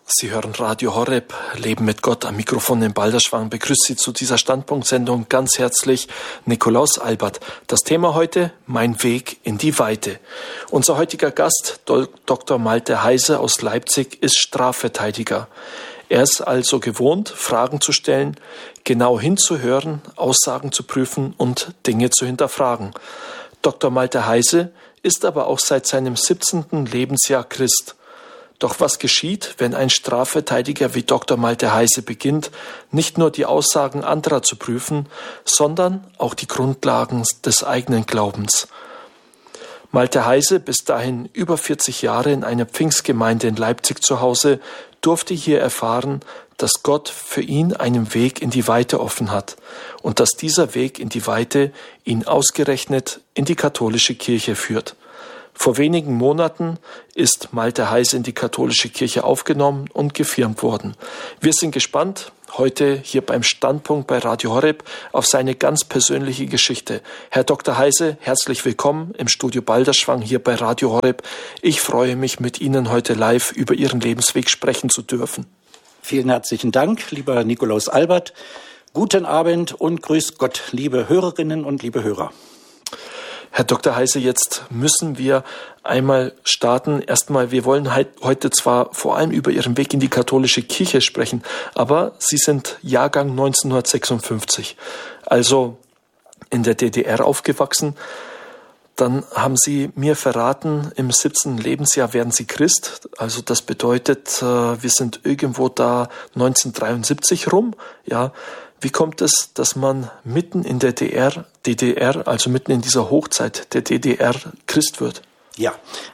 Sie hören Radio Horeb, Leben mit Gott am Mikrofon in Balderschwang. Begrüßt Sie zu dieser Standpunktsendung ganz herzlich Nikolaus Albert. Das Thema heute, mein Weg in die Weite. Unser heutiger Gast, Dr. Malte Heise aus Leipzig, ist Strafverteidiger. Er ist also gewohnt, Fragen zu stellen, genau hinzuhören, Aussagen zu prüfen und Dinge zu hinterfragen. Dr. Malte Heise ist aber auch seit seinem 17. Lebensjahr Christ. Doch was geschieht, wenn ein Strafverteidiger wie Dr. Malte Heise beginnt, nicht nur die Aussagen anderer zu prüfen, sondern auch die Grundlagen des eigenen Glaubens? Malte Heise, bis dahin über 40 Jahre in einer Pfingstgemeinde in Leipzig zu Hause, durfte hier erfahren, dass Gott für ihn einen Weg in die Weite offen hat und dass dieser Weg in die Weite ihn ausgerechnet in die katholische Kirche führt. Vor wenigen Monaten ist Malte Heise in die katholische Kirche aufgenommen und gefirmt worden. Wir sind gespannt, heute hier beim Standpunkt bei Radio Horeb, auf seine ganz persönliche Geschichte. Herr Dr. Heise, herzlich willkommen im Studio Balderschwang hier bei Radio Horeb. Ich freue mich, mit Ihnen heute live über Ihren Lebensweg sprechen zu dürfen. Vielen herzlichen Dank, lieber Nikolaus Albert. Guten Abend und grüß Gott, liebe Hörerinnen und liebe Hörer. Herr Dr. Heise, jetzt müssen wir einmal starten. Erstmal, wir wollen heute zwar vor allem über Ihren Weg in die katholische Kirche sprechen, aber Sie sind Jahrgang 1956, also in der DDR aufgewachsen. Dann haben Sie mir verraten, im 17. Lebensjahr werden Sie Christ. Also das bedeutet, wir sind irgendwo da 1973 rum, ja. Wie kommt es, dass man mitten in der DDR, also mitten in dieser Hochzeit der DDR, Christ wird? Ja,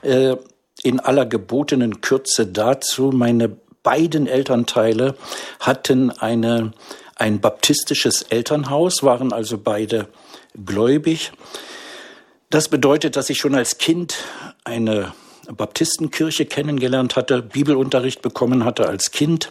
in aller gebotenen Kürze dazu. Meine beiden Elternteile hatten ein baptistisches Elternhaus, waren also beide gläubig. Das bedeutet, dass ich schon als Kind eine Baptistenkirche kennengelernt hatte, Bibelunterricht bekommen hatte als Kind.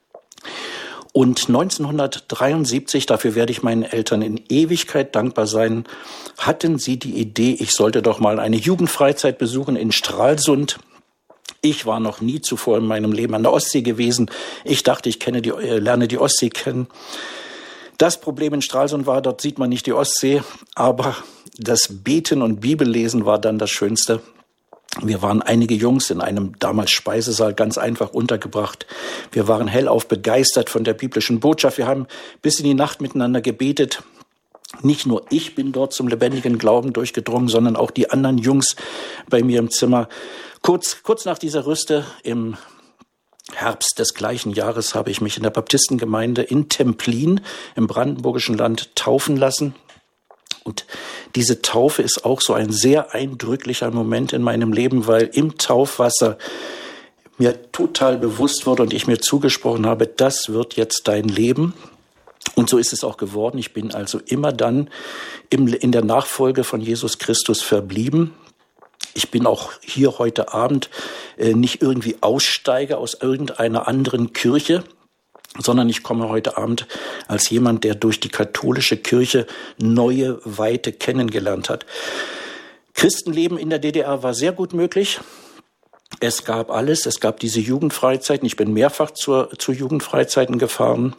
Und 1973, dafür werde ich meinen Eltern in Ewigkeit dankbar sein, hatten sie die Idee, ich sollte doch mal eine Jugendfreizeit besuchen in Stralsund. Ich war noch nie zuvor in meinem Leben an der Ostsee gewesen. Ich dachte, ich lerne die Ostsee kennen. Das Problem in Stralsund war, dort sieht man nicht die Ostsee, aber das Beten und Bibellesen war dann das Schönste. Wir waren einige Jungs in einem damals Speisesaal ganz einfach untergebracht. Wir waren hellauf begeistert von der biblischen Botschaft. Wir haben bis in die Nacht miteinander gebetet. Nicht nur ich bin dort zum lebendigen Glauben durchgedrungen, sondern auch die anderen Jungs bei mir im Zimmer. Kurz nach dieser Rüste im Herbst des gleichen Jahres habe ich mich in der Baptistengemeinde in Templin im brandenburgischen Land taufen lassen. Und diese Taufe ist auch so ein sehr eindrücklicher Moment in meinem Leben, weil im Taufwasser mir total bewusst wurde und ich mir zugesprochen habe, das wird jetzt dein Leben. Und so ist es auch geworden. Ich bin also immer dann in der Nachfolge von Jesus Christus verblieben. Ich bin auch hier heute Abend nicht irgendwie Aussteiger aus irgendeiner anderen Kirche, sondern ich komme heute Abend als jemand, der durch die katholische Kirche neue Weite kennengelernt hat. Christenleben in der DDR war sehr gut möglich. Es gab alles. Es gab diese Jugendfreizeiten. Ich bin mehrfach zu Jugendfreizeiten gefahren.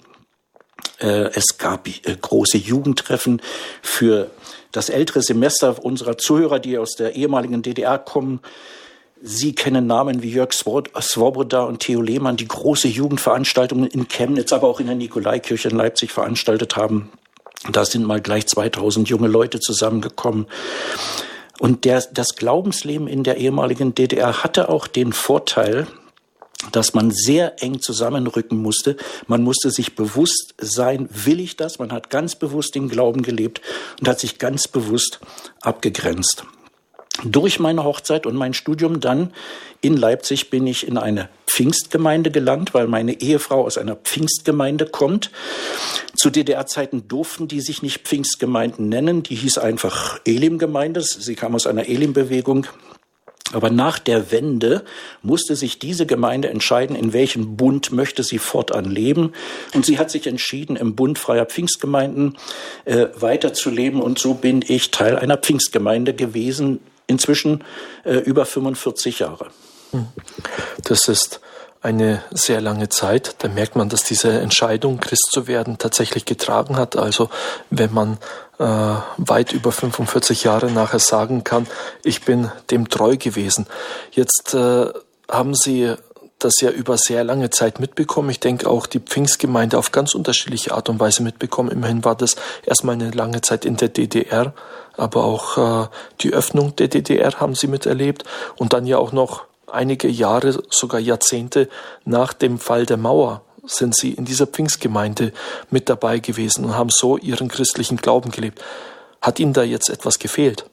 Es gab große Jugendtreffen für das ältere Semester unserer Zuhörer, die aus der ehemaligen DDR kommen. Sie kennen Namen wie Jörg Swoboda und Theo Lehmann, die große Jugendveranstaltungen in Chemnitz, aber auch in der Nikolaikirche in Leipzig veranstaltet haben. Da sind mal gleich 2000 junge Leute zusammengekommen. Und das Glaubensleben in der ehemaligen DDR hatte auch den Vorteil, dass man sehr eng zusammenrücken musste. Man musste sich bewusst sein, will ich das? Man hat ganz bewusst den Glauben gelebt und hat sich ganz bewusst abgegrenzt. Durch meine Hochzeit und mein Studium dann in Leipzig bin ich in eine Pfingstgemeinde gelangt, weil meine Ehefrau aus einer Pfingstgemeinde kommt. Zu DDR-Zeiten durften die sich nicht Pfingstgemeinden nennen, die hieß einfach Elim-Gemeinde. Sie kam aus einer Elim-Bewegung. Aber nach der Wende musste sich diese Gemeinde entscheiden, in welchem Bund möchte sie fortan leben. Und sie hat sich entschieden, im Bund freier Pfingstgemeinden weiterzuleben. Und so bin ich Teil einer Pfingstgemeinde gewesen, inzwischen über 45 Jahre. Das ist eine sehr lange Zeit. Da merkt man, dass diese Entscheidung, Christ zu werden, tatsächlich getragen hat. Also wenn man weit über 45 Jahre nachher sagen kann, ich bin dem treu gewesen. Jetzt haben Sie das ja über sehr lange Zeit mitbekommen. Ich denke auch die Pfingstgemeinde auf ganz unterschiedliche Art und Weise mitbekommen. Immerhin war das erstmal eine lange Zeit in der DDR, aber auch die Öffnung der DDR haben Sie miterlebt und dann ja auch noch einige Jahre, sogar Jahrzehnte nach dem Fall der Mauer sind Sie in dieser Pfingstgemeinde mit dabei gewesen und haben so Ihren christlichen Glauben gelebt. Hat Ihnen da jetzt etwas gefehlt?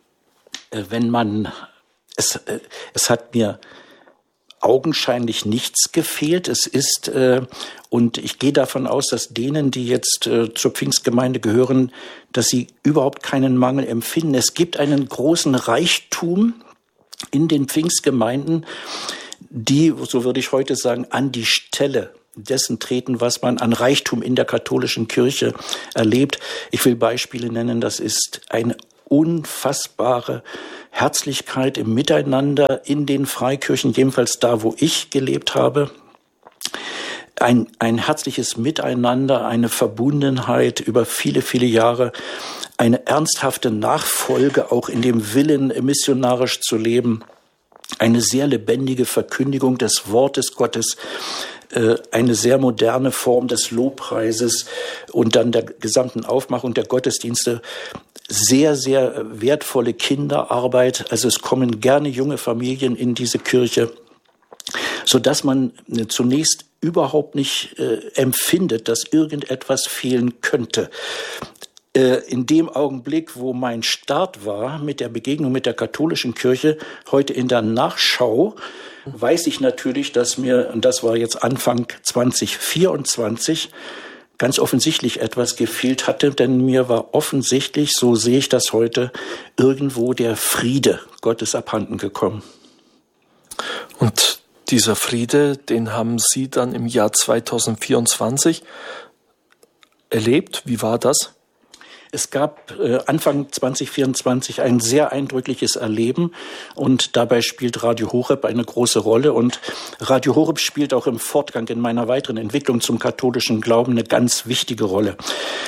Es hat mir augenscheinlich nichts gefehlt. Es ist, und ich gehe davon aus, dass denen, die jetzt zur Pfingstgemeinde gehören, dass sie überhaupt keinen Mangel empfinden. Es gibt einen großen Reichtum in den Pfingstgemeinden, die, so würde ich heute sagen, an die Stelle dessen treten, was man an Reichtum in der katholischen Kirche erlebt. Ich will Beispiele nennen. Das ist eine unfassbare Herzlichkeit im Miteinander in den Freikirchen, jedenfalls da, wo ich gelebt habe. Ein herzliches Miteinander, eine Verbundenheit über viele, viele Jahre, eine ernsthafte Nachfolge auch in dem Willen, missionarisch zu leben, eine sehr lebendige Verkündigung des Wortes Gottes, eine sehr moderne Form des Lobpreises und dann der gesamten Aufmachung der Gottesdienste. Sehr, sehr wertvolle Kinderarbeit. Also es kommen gerne junge Familien in diese Kirche, sodass man zunächst überhaupt nicht empfindet, dass irgendetwas fehlen könnte. In dem Augenblick, wo mein Start war mit der Begegnung mit der katholischen Kirche, heute in der Nachschau, weiß ich natürlich, dass mir, und das war jetzt Anfang 2024, ganz offensichtlich etwas gefehlt hatte, denn mir war offensichtlich, so sehe ich das heute, irgendwo der Friede Gottes abhanden gekommen. Und dieser Friede, den haben Sie dann im Jahr 2024 erlebt. Wie war das? Es gab Anfang 2024 ein sehr eindrückliches Erleben und dabei spielt Radio Horeb eine große Rolle und Radio Horeb spielt auch im Fortgang in meiner weiteren Entwicklung zum katholischen Glauben eine ganz wichtige Rolle.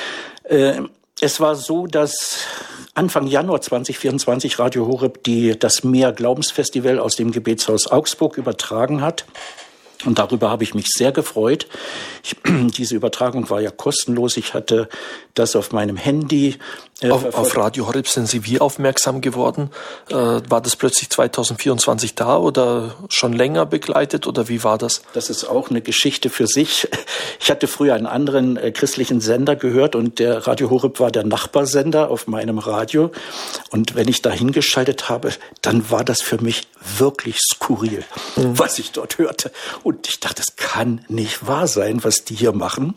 Es war so, dass Anfang Januar 2024 Radio Horeb das Mehr Glaubensfestival aus dem Gebetshaus Augsburg übertragen hat. Und darüber habe ich mich sehr gefreut. Diese Übertragung war ja kostenlos. Ich hatte das auf meinem Handy. Auf Radio Horeb sind Sie wie aufmerksam geworden? War das plötzlich 2024 da oder schon länger begleitet oder wie war das? Das ist auch eine Geschichte für sich. Ich hatte früher einen anderen christlichen Sender gehört und der Radio Horeb war der Nachbarsender auf meinem Radio. Und wenn ich da hingeschaltet habe, dann war das für mich wirklich skurril, was ich dort hörte. Und ich dachte, es kann nicht wahr sein, was die hier machen.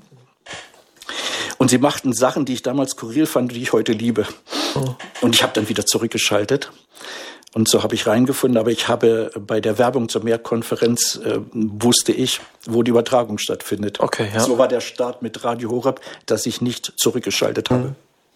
Und sie machten Sachen, die ich damals skurril fand, die ich heute liebe. Und ich habe dann wieder zurückgeschaltet. Und so habe ich reingefunden. Aber ich habe bei der Werbung zur Mehrkonferenz, wusste ich, wo die Übertragung stattfindet. Okay, ja. So war der Start mit Radio Horeb, dass ich nicht zurückgeschaltet habe.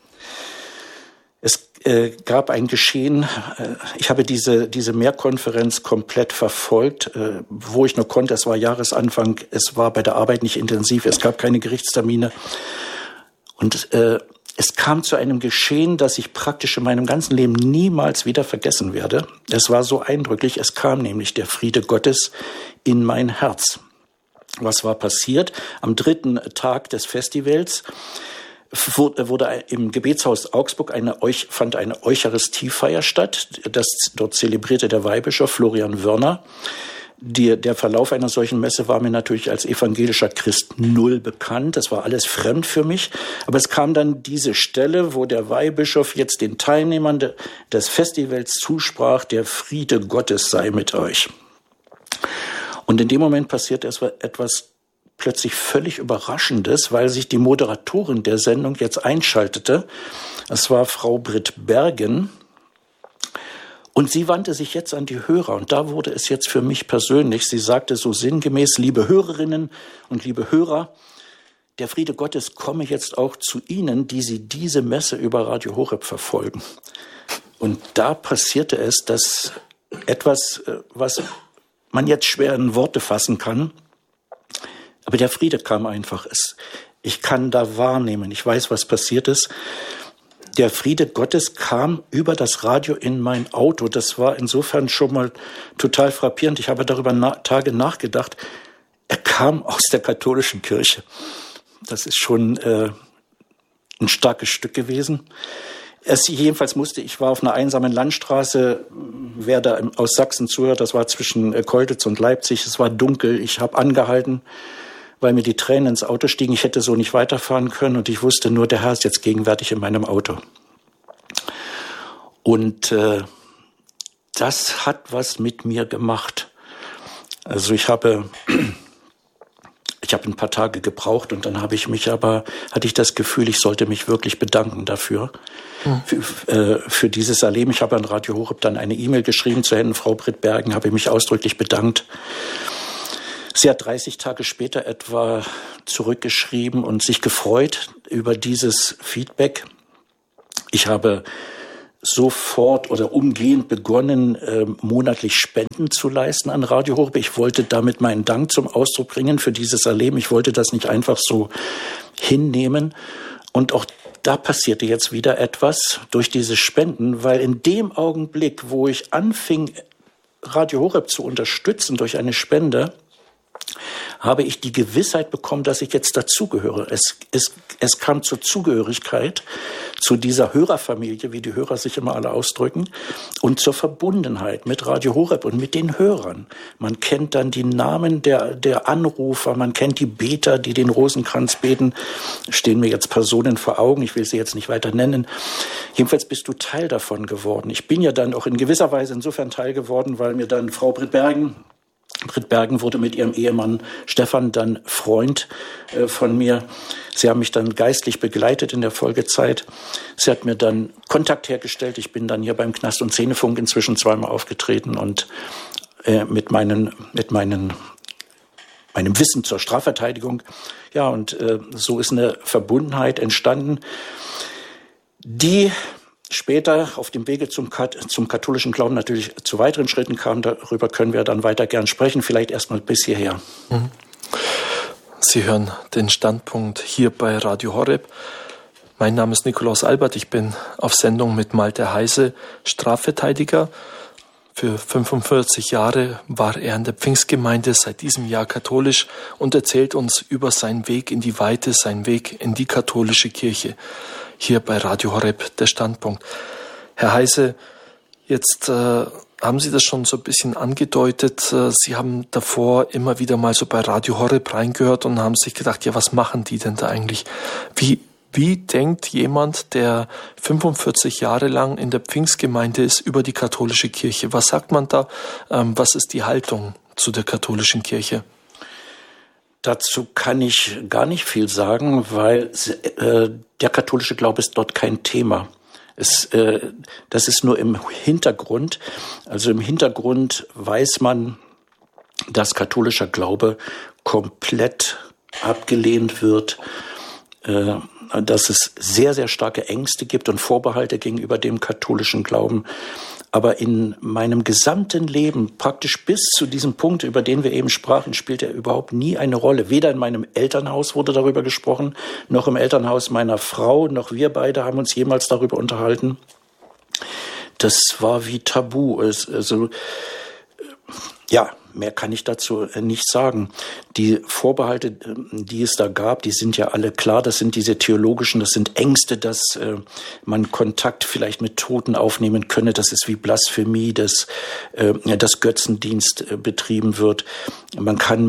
Es gab ein Geschehen, ich habe diese Mehrkonferenz komplett verfolgt, wo ich nur konnte. Es war Jahresanfang, es war bei der Arbeit nicht intensiv, es gab keine Gerichtstermine. Und es kam zu einem Geschehen, das ich praktisch in meinem ganzen Leben niemals wieder vergessen werde. Es war so eindrücklich, es kam nämlich der Friede Gottes in mein Herz. Was war passiert? Am 3. Tag des Festivals wurde im Gebetshaus Augsburg fand eine Eucharistiefeier statt. Dort zelebrierte der Weihbischof Florian Wörner. Der Verlauf einer solchen Messe war mir natürlich als evangelischer Christ null bekannt. Das war alles fremd für mich. Aber es kam dann diese Stelle, wo der Weihbischof jetzt den Teilnehmern des Festivals zusprach, der Friede Gottes sei mit euch. Und in dem Moment passierte etwas plötzlich völlig Überraschendes, weil sich die Moderatorin der Sendung jetzt einschaltete. Das war Frau Britt Bergen. Und sie wandte sich jetzt an die Hörer. Und da wurde es jetzt für mich persönlich. Sie sagte so sinngemäß, liebe Hörerinnen und liebe Hörer, der Friede Gottes komme jetzt auch zu Ihnen, die Sie diese Messe über Radio Horeb verfolgen. Und da passierte es, dass etwas, was man jetzt schwer in Worte fassen kann. Aber der Friede kam einfach. Ich kann da wahrnehmen. Ich weiß, was passiert ist. Der Friede Gottes kam über das Radio in mein Auto. Das war insofern schon mal total frappierend. Ich habe darüber Tage nachgedacht. Er kam aus der katholischen Kirche. Das ist schon ein starkes Stück gewesen. Jedenfalls ich war auf einer einsamen Landstraße, wer da aus Sachsen zuhört, das war zwischen Keulitz und Leipzig. Es war dunkel. Ich habe angehalten, weil mir die Tränen ins Auto stiegen. Ich hätte so nicht weiterfahren können und ich wusste nur, der Herr ist jetzt gegenwärtig in meinem Auto. Und das hat was mit mir gemacht. Also ich habe ein paar Tage gebraucht und dann hatte ich das Gefühl, ich sollte mich wirklich bedanken dafür, für dieses Erleben. Ich habe an Radio Horeb dann eine E-Mail geschrieben zu Händen Frau Britt Bergen, habe mich ausdrücklich bedankt. Sie hat 30 Tage später etwa zurückgeschrieben und sich gefreut über dieses Feedback. Ich habe sofort oder umgehend begonnen, monatlich Spenden zu leisten an Radio Horeb. Ich wollte damit meinen Dank zum Ausdruck bringen für dieses Erleben. Ich wollte das nicht einfach so hinnehmen. Und auch da passierte jetzt wieder etwas durch diese Spenden, weil in dem Augenblick, wo ich anfing, Radio Horeb zu unterstützen durch eine Spende, habe ich die Gewissheit bekommen, dass ich jetzt dazugehöre. Es kam zur Zugehörigkeit, zu dieser Hörerfamilie, wie die Hörer sich immer alle ausdrücken, und zur Verbundenheit mit Radio Horeb und mit den Hörern. Man kennt dann die Namen der Anrufer, man kennt die Beter, die den Rosenkranz beten. Stehen mir jetzt Personen vor Augen, ich will sie jetzt nicht weiter nennen. Jedenfalls bist du Teil davon geworden. Ich bin ja dann auch in gewisser Weise insofern Teil geworden, weil mir dann Frau Britt Bergen wurde mit ihrem Ehemann Stefan dann Freund von mir. Sie haben mich dann geistlich begleitet in der Folgezeit. Sie hat mir dann Kontakt hergestellt. Ich bin dann hier beim Knast- und Szenefunk inzwischen zweimal aufgetreten und mit meinem Wissen zur Strafverteidigung. Ja, und so ist eine Verbundenheit entstanden, die später auf dem Wege zum katholischen Glauben natürlich zu weiteren Schritten kam. Darüber können wir dann weiter gern sprechen. Vielleicht erstmal bis hierher. Sie hören den Standpunkt hier bei Radio Horeb. Mein Name ist Nikolaus Albert. Ich bin auf Sendung mit Malte Heise, Strafverteidiger. Für 45 Jahre war er in der Pfingstgemeinde, seit diesem Jahr katholisch und erzählt uns über seinen Weg in die Weite, seinen Weg in die katholische Kirche. Hier bei Radio Horeb, der Standpunkt. Herr Heise, jetzt haben Sie das schon so ein bisschen angedeutet. Sie haben davor immer wieder mal so bei Radio Horeb reingehört und haben sich gedacht, ja, was machen die denn da eigentlich? Wie denkt jemand, der 45 Jahre lang in der Pfingstgemeinde ist, über die katholische Kirche? Was sagt man da? Was ist die Haltung zu der katholischen Kirche? Dazu kann ich gar nicht viel sagen, weil der katholische Glaube ist dort kein Thema. Das ist nur im Hintergrund. Also im Hintergrund weiß man, dass katholischer Glaube komplett abgelehnt wird, dass es sehr, sehr starke Ängste gibt und Vorbehalte gegenüber dem katholischen Glauben. Aber in meinem gesamten Leben, praktisch bis zu diesem Punkt, über den wir eben sprachen, spielt er überhaupt nie eine Rolle. Weder in meinem Elternhaus wurde darüber gesprochen, noch im Elternhaus meiner Frau, noch wir beide haben uns jemals darüber unterhalten. Das war wie Tabu. Also, ja, mehr kann ich dazu nicht sagen. Die Vorbehalte, die es da gab, die sind ja alle klar. Das sind diese theologischen, das sind Ängste, dass man Kontakt vielleicht mit Toten aufnehmen könne. Das ist wie Blasphemie, dass Götzendienst betrieben wird. Man kann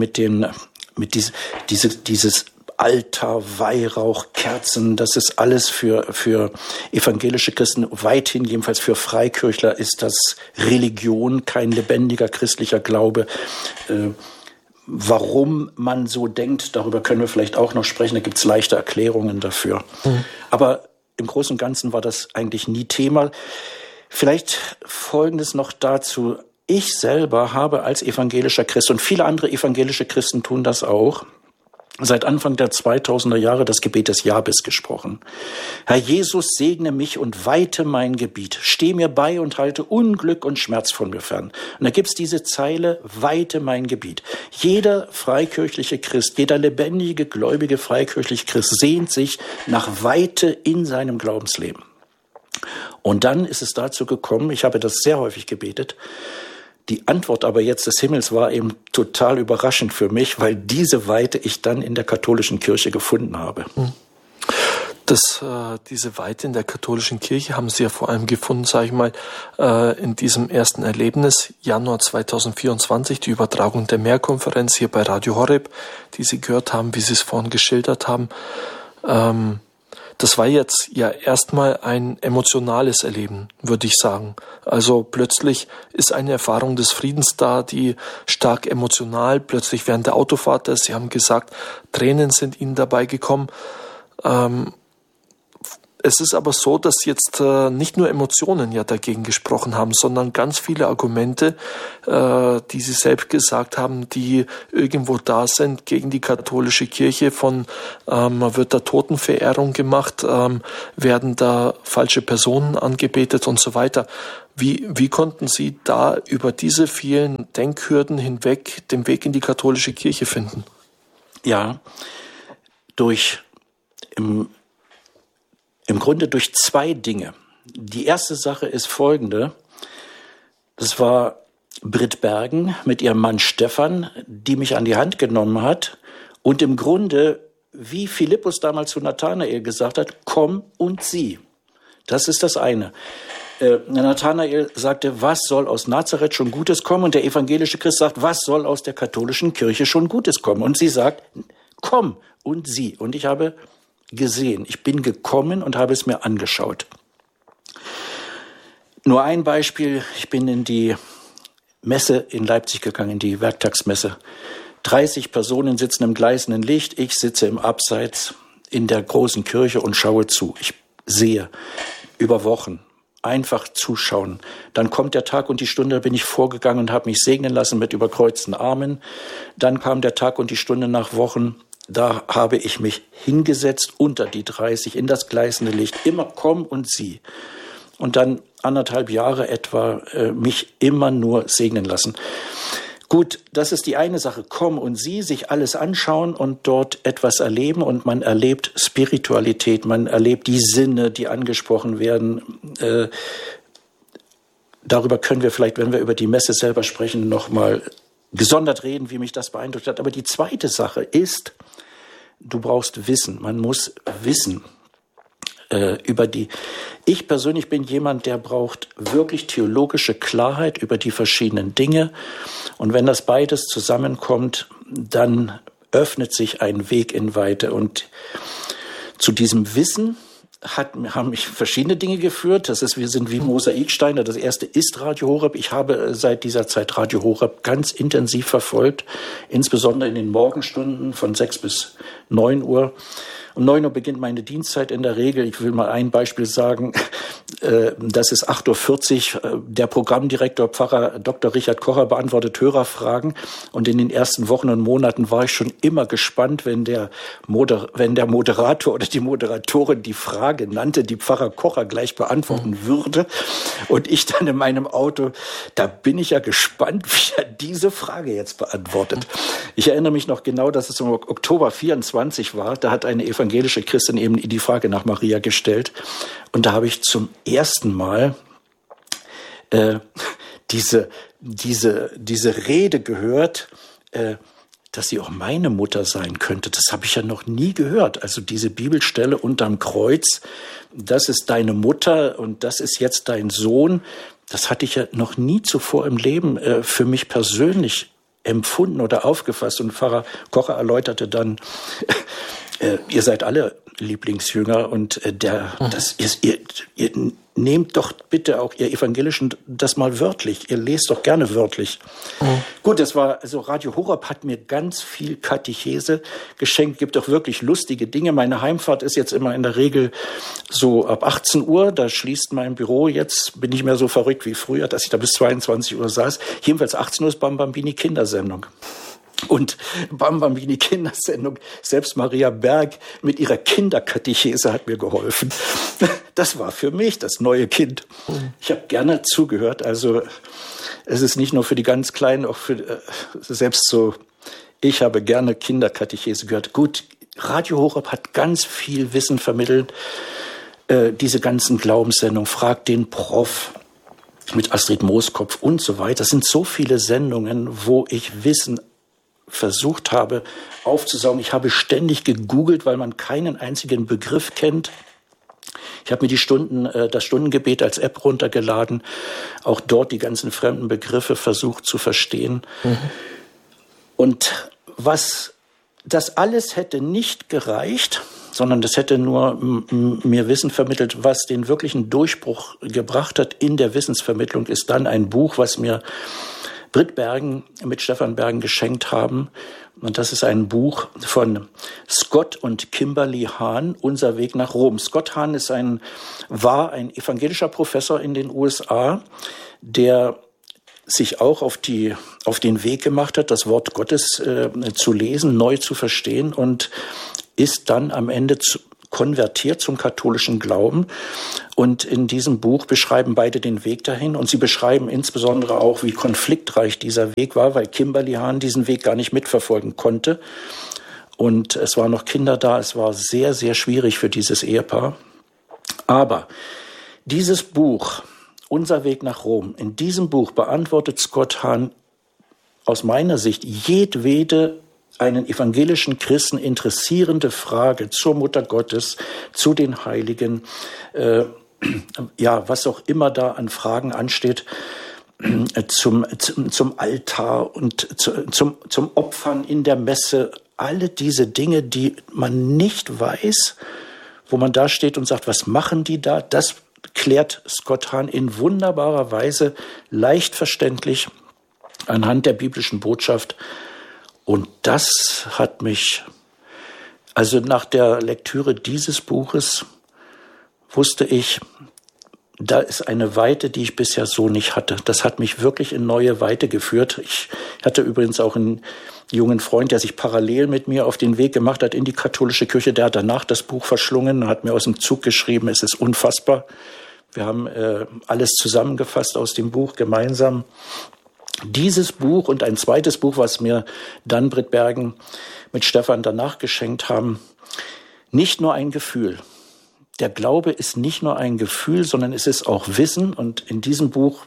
dieses Altar, Weihrauch, Kerzen, das ist alles für evangelische Christen, weithin jedenfalls für Freikirchler ist das Religion, kein lebendiger christlicher Glaube. Warum man so denkt, darüber können wir vielleicht auch noch sprechen, da gibt es leichte Erklärungen dafür. Aber im Großen und Ganzen war das eigentlich nie Thema. Vielleicht Folgendes noch dazu. Ich selber habe als evangelischer Christ, und viele andere evangelische Christen tun das auch, seit Anfang der 2000er Jahre das Gebet des Jabes gesprochen. Herr Jesus, segne mich und weite mein Gebiet. Steh mir bei und halte Unglück und Schmerz von mir fern. Und da gibt's diese Zeile, weite mein Gebiet. Jeder freikirchliche Christ, jeder lebendige, gläubige freikirchliche Christ sehnt sich nach Weite in seinem Glaubensleben. Und dann ist es dazu gekommen, ich habe das sehr häufig gebetet, die Antwort aber jetzt des Himmels war eben total überraschend für mich, weil diese Weite ich dann in der katholischen Kirche gefunden habe. Diese Weite in der katholischen Kirche haben Sie ja vor allem gefunden, sage ich mal, in diesem ersten Erlebnis, Januar 2024, die Übertragung der Mehrkonferenz hier bei Radio Horeb, die Sie gehört haben, wie Sie es vorhin geschildert haben. Das war jetzt ja erstmal ein emotionales Erleben, würde ich sagen. Also plötzlich ist eine Erfahrung des Friedens da, die stark emotional, plötzlich während der Autofahrt ist. Sie haben gesagt, Tränen sind Ihnen dabei gekommen. Es ist aber so, dass jetzt nicht nur Emotionen ja dagegen gesprochen haben, sondern ganz viele Argumente, die Sie selbst gesagt haben, die irgendwo da sind gegen die katholische Kirche. Wird da Totenverehrung gemacht, werden da falsche Personen angebetet und so weiter. Wie konnten Sie da über diese vielen Denkhürden hinweg den Weg in die katholische Kirche finden? Ja, im Grunde durch zwei Dinge. Die erste Sache ist folgende. Das war Britt Bergen mit ihrem Mann Stefan, die mich an die Hand genommen hat und im Grunde, wie Philippus damals zu Nathanael gesagt hat, komm und sieh. Das ist das eine. Nathanael sagte, was soll aus Nazareth schon Gutes kommen? Und der evangelische Christ sagt, was soll aus der katholischen Kirche schon Gutes kommen? Und sie sagt, komm und sieh. Und ich habe gesehen. Ich bin gekommen und habe es mir angeschaut. Nur ein Beispiel. Ich bin in die Messe in Leipzig gegangen, in die Werktagsmesse. 30 Personen sitzen im gleißenden Licht. Ich sitze im Abseits in der großen Kirche und schaue zu. Ich sehe über Wochen. Einfach zuschauen. Dann kommt der Tag und die Stunde, da bin ich vorgegangen und habe mich segnen lassen mit überkreuzten Armen. Dann kam der Tag und die Stunde nach Wochen. Da habe ich mich hingesetzt unter die 30 in das gleißende Licht. Immer komm und sieh. Und dann 1,5 Jahre etwa mich immer nur segnen lassen. Gut, das ist die eine Sache. Komm und sieh, sich alles anschauen und dort etwas erleben. Und man erlebt Spiritualität, man erlebt die Sinne, die angesprochen werden. Darüber können wir vielleicht, wenn wir über die Messe selber sprechen, nochmal gesondert reden, wie mich das beeindruckt hat. Aber die zweite Sache ist, du brauchst Wissen. Man muss wissen Ich persönlich bin jemand, der braucht wirklich theologische Klarheit über die verschiedenen Dinge. Und wenn das beides zusammenkommt, dann öffnet sich ein Weg in Weite. Und zu diesem Wissen haben mich verschiedene Dinge geführt. Wir sind wie Mosaiksteine. Das erste ist Radio Horeb. Ich habe seit dieser Zeit Radio Horeb ganz intensiv verfolgt, insbesondere in den Morgenstunden von 6 bis 9 Uhr. Um 9 Uhr beginnt meine Dienstzeit in der Regel. Ich will mal ein Beispiel sagen. Das ist 8:40 Uhr. Der Programmdirektor Pfarrer Dr. Richard Kocher beantwortet Hörerfragen. Und in den ersten Wochen und Monaten war ich schon immer gespannt, wenn der Moderator oder die Moderatorin die Frage nannte, die Pfarrer Kocher gleich beantworten würde. Und ich dann in meinem Auto, da bin ich ja gespannt, wie er diese Frage jetzt beantwortet. Ich erinnere mich noch genau, dass es im Oktober 24 war. Da hat eine evangelische Christin eben die Frage nach Maria gestellt. Und da habe ich zum ersten Mal diese Rede gehört, dass sie auch meine Mutter sein könnte. Das habe ich ja noch nie gehört. Also diese Bibelstelle unterm Kreuz, das ist deine Mutter und das ist jetzt dein Sohn. Das hatte ich ja noch nie zuvor im Leben für mich persönlich empfunden oder aufgefasst. Und Pfarrer Kocher erläuterte dann, ihr seid alle Lieblingsjünger und ihr nehmt doch bitte auch, ihr Evangelischen, das mal wörtlich. Ihr lest doch gerne wörtlich. Gut, Radio Horeb hat mir ganz viel Katechese geschenkt, gibt auch wirklich lustige Dinge. Meine Heimfahrt ist jetzt immer in der Regel so ab 18 Uhr, da schließt mein Büro. Jetzt bin ich mehr so verrückt wie früher, dass ich da bis 22 Uhr saß. Jedenfalls 18 Uhr ist Bambambini Kindersendung. Und Bambambini Kindersendung, selbst Maria Berg mit ihrer Kinderkatechese hat mir geholfen. Das war für mich das neue Kind. Ich habe gerne zugehört. Also es ist nicht nur für die ganz Kleinen, auch für selbst so. Ich habe gerne Kinderkatechese gehört. Gut, Radio Horeb hat ganz viel Wissen vermittelt. Diese ganzen Glaubenssendungen, Frag den Prof mit Astrid Mooskopf und so weiter. Das sind so viele Sendungen, wo ich Wissen versucht habe aufzusaugen. Ich habe ständig gegoogelt, weil man keinen einzigen Begriff kennt. Ich habe mir das Stundengebet als App runtergeladen, auch dort die ganzen fremden Begriffe versucht zu verstehen. Und das alles hätte nicht gereicht, sondern das hätte nur mir Wissen vermittelt. Was den wirklichen Durchbruch gebracht hat in der Wissensvermittlung, ist dann ein Buch, was mir Britt Bergen mit Stefan Bergen geschenkt haben. Und das ist ein Buch von Scott und Kimberly Hahn, Unser Weg nach Rom. Scott Hahn war ein evangelischer Professor in den USA, der sich auch auf den Weg gemacht hat, das Wort Gottes zu lesen, neu zu verstehen und ist dann am Ende konvertiert zum katholischen Glauben. Und in diesem Buch beschreiben beide den Weg dahin. Und sie beschreiben insbesondere auch, wie konfliktreich dieser Weg war, weil Kimberly Hahn diesen Weg gar nicht mitverfolgen konnte. Und es waren noch Kinder da. Es war sehr, sehr schwierig für dieses Ehepaar. Aber dieses Buch, Unser Weg nach Rom, in diesem Buch beantwortet Scott Hahn aus meiner Sicht jedwede einen evangelischen Christen interessierende Frage zur Mutter Gottes, zu den Heiligen, was auch immer da an Fragen ansteht, zum Altar und zum Opfern in der Messe. Alle diese Dinge, die man nicht weiß, wo man da steht und sagt, was machen die da? Das klärt Scott Hahn in wunderbarer Weise, leicht verständlich, anhand der biblischen Botschaft. Und das hat mich, also nach der Lektüre dieses Buches wusste ich, da ist eine Weite, die ich bisher so nicht hatte. Das hat mich wirklich in neue Weite geführt. Ich hatte übrigens auch einen jungen Freund, der sich parallel mit mir auf den Weg gemacht hat in die katholische Kirche. Der hat danach das Buch verschlungen und hat mir aus dem Zug geschrieben, es ist unfassbar. Wir haben alles zusammengefasst aus dem Buch gemeinsam. Dieses Buch und ein zweites Buch, was mir dann Britt Bergen mit Stefan danach geschenkt haben, nicht nur ein Gefühl. Der Glaube ist nicht nur ein Gefühl, sondern es ist auch Wissen. Und in diesem Buch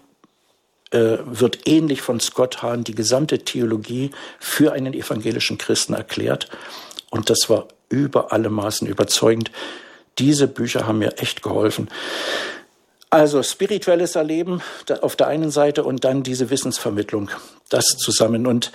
wird ähnlich von Scott Hahn die gesamte Theologie für einen evangelischen Christen erklärt. Und das war über alle Maßen überzeugend. Diese Bücher haben mir echt geholfen. Also spirituelles Erleben auf der einen Seite und dann diese Wissensvermittlung, das zusammen. Und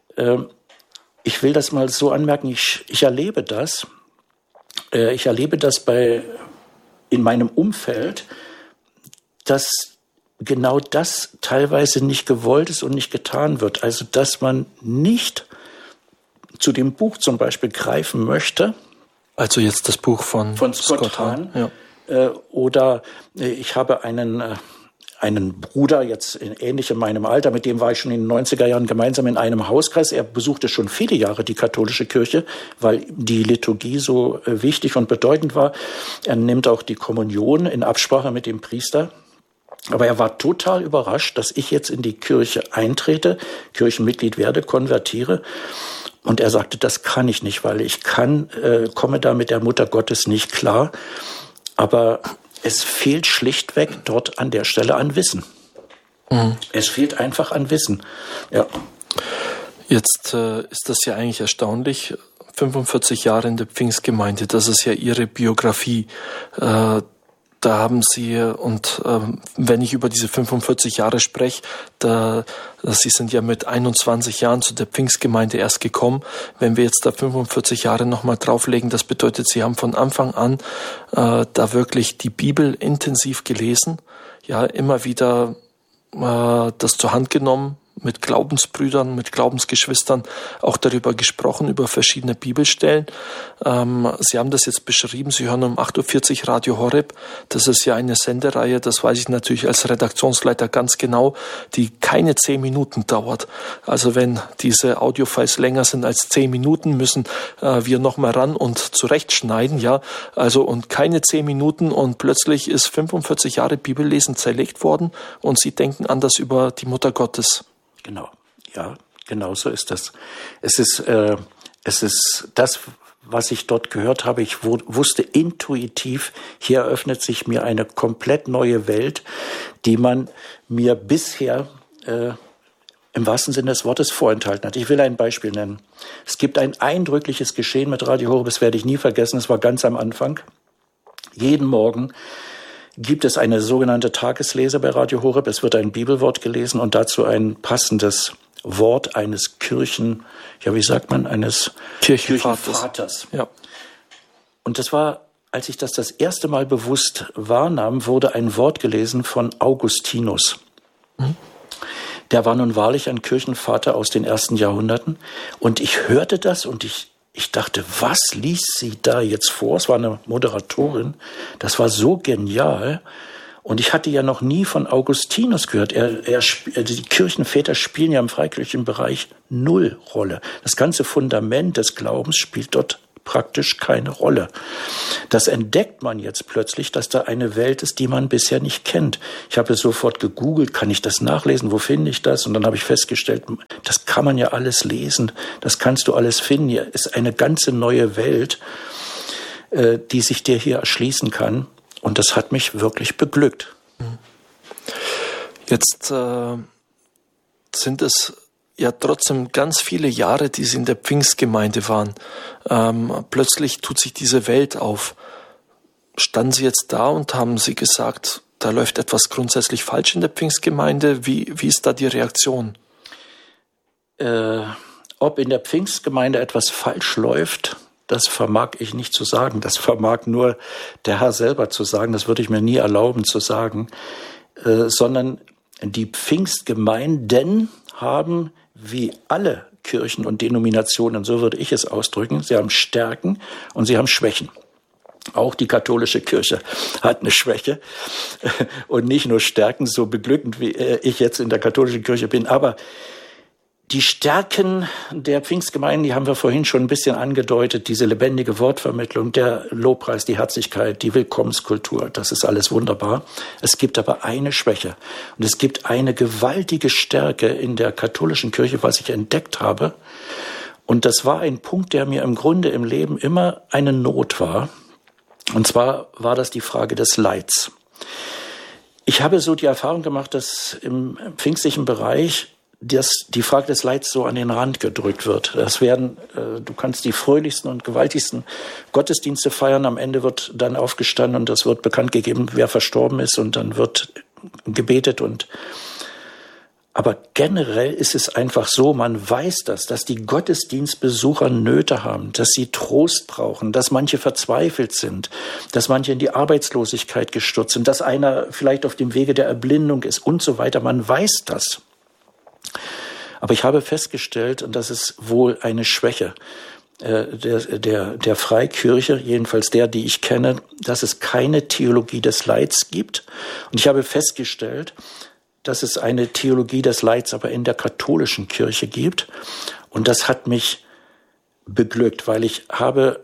ich will das mal so anmerken, ich erlebe das. Ich erlebe das in meinem Umfeld, dass genau das teilweise nicht gewollt ist und nicht getan wird. Also dass man nicht zu dem Buch zum Beispiel greifen möchte. Also jetzt das Buch von Scott Hahn. Ja. Oder ich habe einen Bruder, jetzt ähnlich in meinem Alter, mit dem war ich schon in den 90er Jahren gemeinsam in einem Hauskreis. Er besuchte schon viele Jahre die katholische Kirche, weil die Liturgie so wichtig und bedeutend war. Er nimmt auch die Kommunion in Absprache mit dem Priester. Aber er war total überrascht, dass ich jetzt in die Kirche eintrete, Kirchenmitglied werde, konvertiere. Und er sagte, das kann ich nicht, weil ich komme da mit der Mutter Gottes nicht klar. Aber es fehlt schlichtweg dort an der Stelle an Wissen. Es fehlt einfach an Wissen. Ja. Jetzt ist das ja eigentlich erstaunlich. 45 Jahre in der Pfingstgemeinde, das ist ja Ihre Biografie. Da haben Sie, und wenn ich über diese 45 Jahre spreche, Sie sind ja mit 21 Jahren zu der Pfingstgemeinde erst gekommen. Wenn wir jetzt da 45 Jahre nochmal drauflegen, das bedeutet, Sie haben von Anfang an da wirklich die Bibel intensiv gelesen, ja, immer wieder das zur Hand genommen, mit Glaubensbrüdern, mit Glaubensgeschwistern auch darüber gesprochen, über verschiedene Bibelstellen. Sie haben das jetzt beschrieben, Sie hören um 8.40 Uhr Radio Horeb. Das ist ja eine Sendereihe, das weiß ich natürlich als Redaktionsleiter ganz genau, die keine 10 Minuten dauert. Also wenn diese Audiofiles länger sind als 10 Minuten, müssen wir nochmal ran und zurechtschneiden, ja. Also und keine 10 Minuten und plötzlich ist 45 Jahre Bibellesen zerlegt worden und Sie denken anders über die Mutter Gottes. Genau, ja, genau so ist das. Es ist das, was ich dort gehört habe. Ich wusste intuitiv, hier eröffnet sich mir eine komplett neue Welt, die man mir bisher im wahrsten Sinne des Wortes vorenthalten hat. Ich will ein Beispiel nennen. Es gibt ein eindrückliches Geschehen mit Radio Horeb, das werde ich nie vergessen, es war ganz am Anfang. Jeden Morgen gibt es eine sogenannte Tageslese bei Radio Horeb. Es wird ein Bibelwort gelesen und dazu ein passendes Wort eines eines Kirchenvaters. Ja. Und das war, als ich das erste Mal bewusst wahrnahm, wurde ein Wort gelesen von Augustinus. Der war nun wahrlich ein Kirchenvater aus den ersten Jahrhunderten. Und ich hörte das und ich dachte, was liest sie da jetzt vor? Es war eine Moderatorin. Das war so genial. Und ich hatte ja noch nie von Augustinus gehört. Die Kirchenväter spielen ja im freikirchlichen Bereich null Rolle. Das ganze Fundament des Glaubens spielt dort praktisch keine Rolle. Das entdeckt man jetzt plötzlich, dass da eine Welt ist, die man bisher nicht kennt. Ich habe sofort gegoogelt, kann ich das nachlesen, wo finde ich das? Und dann habe ich festgestellt, das kann man ja alles lesen, das kannst du alles finden. Hier ist eine ganze neue Welt, die sich dir hier erschließen kann. Und das hat mich wirklich beglückt. Jetzt sind es ja trotzdem ganz viele Jahre, die Sie in der Pfingstgemeinde waren. Plötzlich tut sich diese Welt auf. Standen Sie jetzt da und haben Sie gesagt, da läuft etwas grundsätzlich falsch in der Pfingstgemeinde? Wie ist da die Reaktion? Ob in der Pfingstgemeinde etwas falsch läuft, das vermag ich nicht zu sagen. Das vermag nur der Herr selber zu sagen. Das würde ich mir nie erlauben zu sagen. Sondern die Pfingstgemeinden haben, wie alle Kirchen und Denominationen, so würde ich es ausdrücken, sie haben Stärken und sie haben Schwächen. Auch die katholische Kirche hat eine Schwäche und nicht nur Stärken, so beglückend wie ich jetzt in der katholischen Kirche bin. Aber die Stärken der Pfingstgemeinden, die haben wir vorhin schon ein bisschen angedeutet, diese lebendige Wortvermittlung, der Lobpreis, die Herzlichkeit, die Willkommenskultur, das ist alles wunderbar. Es gibt aber eine Schwäche und es gibt eine gewaltige Stärke in der katholischen Kirche, was ich entdeckt habe. Und das war ein Punkt, der mir im Grunde im Leben immer eine Not war. Und zwar war das die Frage des Leids. Ich habe so die Erfahrung gemacht, dass im pfingstlichen Bereich die Frage des Leids so an den Rand gedrückt wird. Du kannst die fröhlichsten und gewaltigsten Gottesdienste feiern, am Ende wird dann aufgestanden und es wird bekannt gegeben, wer verstorben ist und dann wird gebetet aber generell ist es einfach so, man weiß dass die Gottesdienstbesucher Nöte haben, dass sie Trost brauchen, dass manche verzweifelt sind, dass manche in die Arbeitslosigkeit gestürzt sind, dass einer vielleicht auf dem Wege der Erblindung ist und so weiter. Man weiß das. Aber ich habe festgestellt, und das ist wohl eine Schwäche der Freikirche, jedenfalls der, die ich kenne, dass es keine Theologie des Leids gibt. Und ich habe festgestellt, dass es eine Theologie des Leids aber in der katholischen Kirche gibt. Und das hat mich beglückt, weil ich habe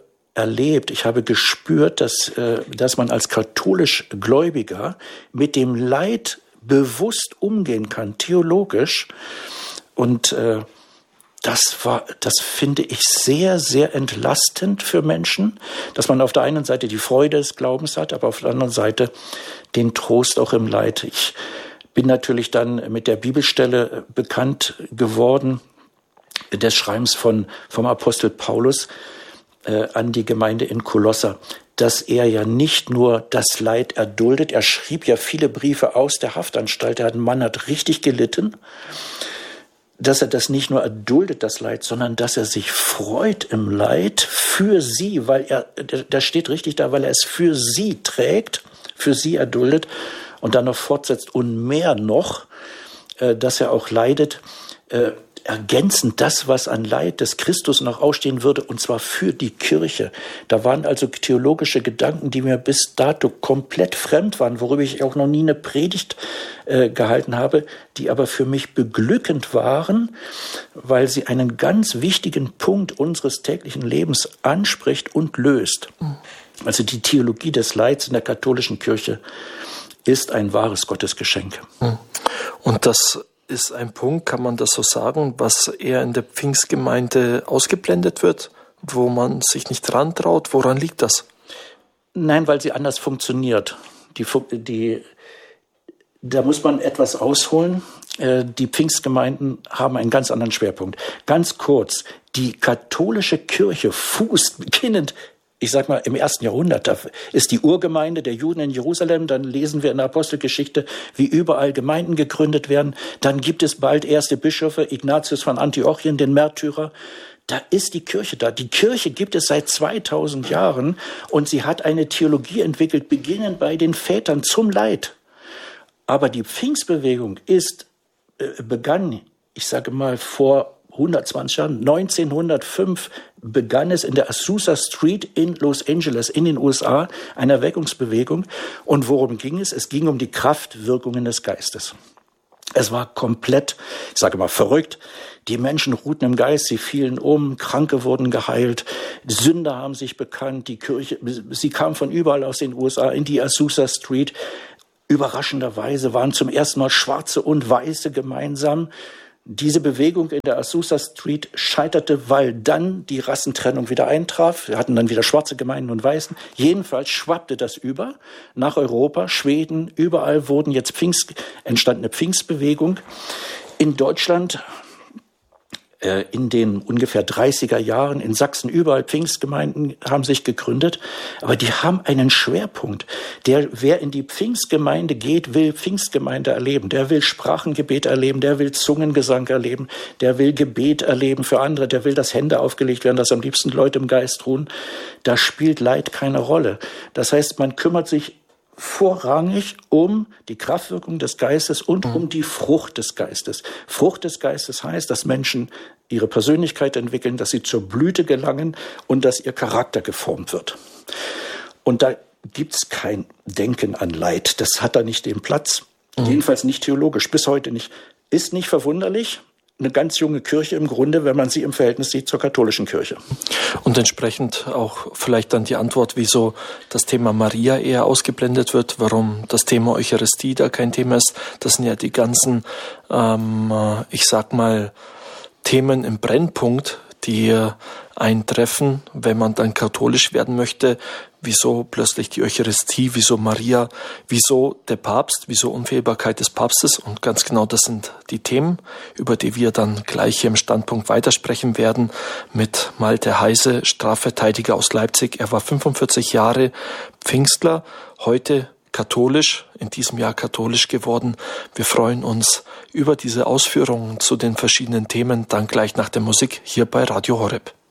gespürt, dass man als katholisch Gläubiger mit dem Leid bewusst umgehen kann, theologisch. Und das finde ich sehr, sehr entlastend für Menschen, dass man auf der einen Seite die Freude des Glaubens hat, aber auf der anderen Seite den Trost auch im Leid. Ich bin natürlich dann mit der Bibelstelle bekannt geworden, des Schreibens vom Apostel Paulus an die Gemeinde in Kolosser, dass er ja nicht nur das Leid erduldet, er schrieb ja viele Briefe aus der Haftanstalt, ein Mann hat richtig gelitten, dass er das nicht nur erduldet, das Leid, sondern dass er sich freut im Leid für sie, weil da steht richtig da, weil er es für sie trägt, für sie erduldet und dann noch fortsetzt und mehr noch, dass er auch leidet ergänzend das, was an Leid des Christus noch ausstehen würde, und zwar für die Kirche. Da waren also theologische Gedanken, die mir bis dato komplett fremd waren, worüber ich auch noch nie eine Predigt gehalten habe, die aber für mich beglückend waren, weil sie einen ganz wichtigen Punkt unseres täglichen Lebens anspricht und löst. Also die Theologie des Leids in der katholischen Kirche ist ein wahres Gottesgeschenk. Und das ist ein Punkt, kann man das so sagen, was eher in der Pfingstgemeinde ausgeblendet wird, wo man sich nicht dran traut? Woran liegt das? Nein, weil sie anders funktioniert. Da muss man etwas ausholen. Die Pfingstgemeinden haben einen ganz anderen Schwerpunkt. Ganz kurz, die katholische Kirche fußt beginnend, ich sag mal, im 1. Jahrhundert, da ist die Urgemeinde der Juden in Jerusalem, dann lesen wir in der Apostelgeschichte, wie überall Gemeinden gegründet werden, dann gibt es bald erste Bischöfe, Ignatius von Antiochien, den Märtyrer. Da ist die Kirche da. Die Kirche gibt es seit 2000 Jahren und sie hat eine Theologie entwickelt, beginnend bei den Vätern zum Leid. Aber die Pfingstbewegung begann, ich sage mal, vor 120 Jahren, 1905 begann es in der Azusa Street in Los Angeles in den USA, eine Erweckungsbewegung. Und worum ging es? Es ging um die Kraftwirkungen des Geistes. Es war komplett, ich sage mal, verrückt. Die Menschen ruhten im Geist, sie fielen um, Kranke wurden geheilt, Sünder haben sich bekannt, die Kirche, sie kam von überall aus den USA in die Azusa Street. Überraschenderweise waren zum ersten Mal Schwarze und Weiße gemeinsam. Diese Bewegung in der Azusa Street scheiterte, weil dann die Rassentrennung wieder eintraf. Wir hatten dann wieder schwarze Gemeinden und Weißen. Jedenfalls schwappte das über nach Europa, Schweden, überall entstand eine Pfingstbewegung. In Deutschland in den ungefähr 30er Jahren in Sachsen überall Pfingstgemeinden haben sich gegründet, aber die haben einen Schwerpunkt. Wer in die Pfingstgemeinde geht, will Pfingstgemeinde erleben. Der will Sprachengebet erleben, der will Zungengesang erleben, der will Gebet erleben für andere, der will, dass Hände aufgelegt werden, dass am liebsten Leute im Geist ruhen. Da spielt Leid keine Rolle. Das heißt, man kümmert sich vorrangig um die Kraftwirkung des Geistes und um die Frucht des Geistes. Frucht des Geistes heißt, dass Menschen ihre Persönlichkeit entwickeln, dass sie zur Blüte gelangen und dass ihr Charakter geformt wird. Und da gibt's kein Denken an Leid. Das hat da nicht den Platz. Jedenfalls nicht theologisch, bis heute nicht. Ist nicht verwunderlich. Eine ganz junge Kirche im Grunde, wenn man sie im Verhältnis sieht zur katholischen Kirche. Und entsprechend auch vielleicht dann die Antwort, wieso das Thema Maria eher ausgeblendet wird, warum das Thema Eucharistie da kein Thema ist. Das sind ja die ganzen, ich sag mal, Themen im Brennpunkt, die eintreffen, wenn man dann katholisch werden möchte. Wieso plötzlich die Eucharistie, wieso Maria, wieso der Papst, wieso Unfehlbarkeit des Papstes? Und ganz genau das sind die Themen, über die wir dann gleich hier im Standpunkt weitersprechen werden mit Malte Heise, Strafverteidiger aus Leipzig. Er war 45 Jahre Pfingstler, heute katholisch, in diesem Jahr katholisch geworden. Wir freuen uns über diese Ausführungen zu den verschiedenen Themen dann gleich nach der Musik hier bei Radio Horeb.